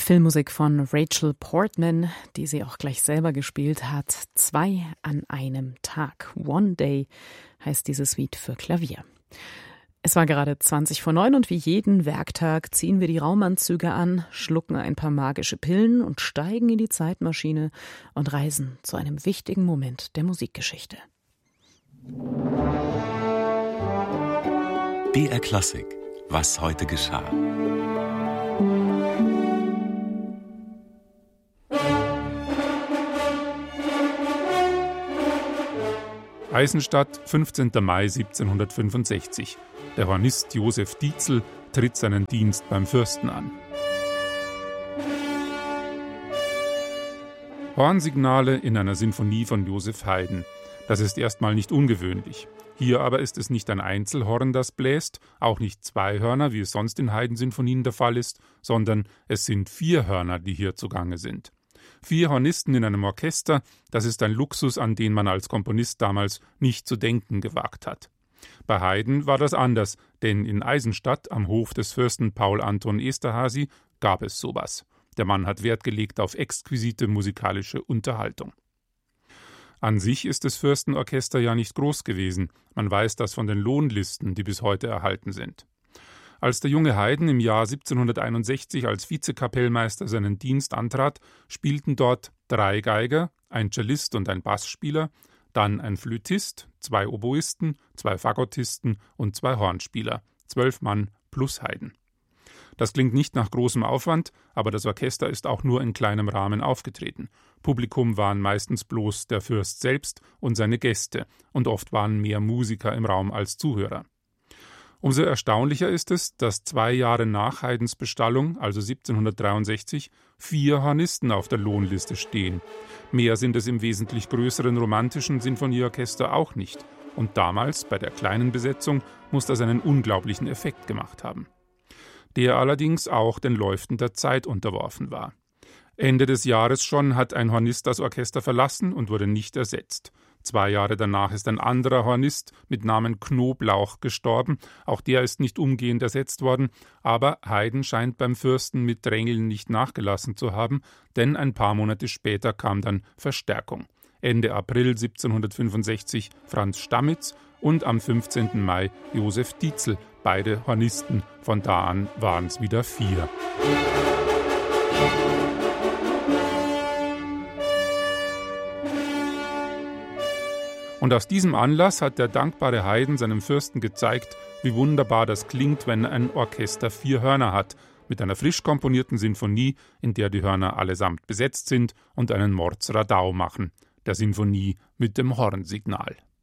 Filmmusik von Rachel Portman, die sie auch gleich selber gespielt hat. 2 an einem Tag. One Day heißt diese Suite für Klavier. Es war gerade 20:09 und wie jeden Werktag ziehen wir die Raumanzüge an, schlucken ein paar magische Pillen und steigen in die Zeitmaschine und reisen zu einem wichtigen Moment der Musikgeschichte. BR Klassik. Was heute geschah. Eisenstadt, 15. Mai 1765. Der Hornist Josef Dietzel tritt seinen Dienst beim Fürsten an. Hornsignale in einer Sinfonie von Joseph Haydn. Das ist erstmal nicht ungewöhnlich. Hier aber ist es nicht ein Einzelhorn, das bläst, auch nicht 2 Hörner, wie es sonst in Haydn-Sinfonien der Fall ist, sondern es sind 4 Hörner, die hier zugange sind. 4 Hornisten in einem Orchester, das ist ein Luxus, an den man als Komponist damals nicht zu denken gewagt hat. Bei Haydn war das anders, denn in Eisenstadt am Hof des Fürsten Paul Anton Esterházy gab es sowas. Der Mann hat Wert gelegt auf exquisite musikalische Unterhaltung. An sich ist das Fürstenorchester ja nicht groß gewesen. Man weiß das von den Lohnlisten, die bis heute erhalten sind. Als der junge Haydn im Jahr 1761 als Vizekapellmeister seinen Dienst antrat, spielten dort 3 Geiger, ein Cellist und ein Bassspieler, dann ein Flötist, 2 Oboisten, 2 Fagottisten und 2 Hornspieler, 12 Mann plus Haydn. Das klingt nicht nach großem Aufwand, aber das Orchester ist auch nur in kleinem Rahmen aufgetreten. Publikum waren meistens bloß der Fürst selbst und seine Gäste, und oft waren mehr Musiker im Raum als Zuhörer. Umso erstaunlicher ist es, dass 2 Jahre nach Haydns Bestallung, also 1763, 4 Hornisten auf der Lohnliste stehen. Mehr sind es im wesentlich größeren romantischen Sinfonieorchester auch nicht. Und damals, bei der kleinen Besetzung, muss das einen unglaublichen Effekt gemacht haben. Der allerdings auch den Läuften der Zeit unterworfen war. Ende des Jahres schon hat ein Hornist das Orchester verlassen und wurde nicht ersetzt. 2 Jahre danach ist ein anderer Hornist mit Namen Knoblauch gestorben. Auch der ist nicht umgehend ersetzt worden, aber Haydn scheint beim Fürsten mit Drängeln nicht nachgelassen zu haben, denn ein paar Monate später kam dann Verstärkung. Ende April 1765 Franz Stamitz und am 15. Mai Josef Dietzel, beide Hornisten. Von da an waren es wieder 4. Und aus diesem Anlass hat der dankbare Haydn seinem Fürsten gezeigt, wie wunderbar das klingt, wenn ein Orchester 4 Hörner hat, mit einer frisch komponierten Sinfonie, in der die Hörner allesamt besetzt sind und einen Mordsradau machen, der Sinfonie mit dem Hornsignal.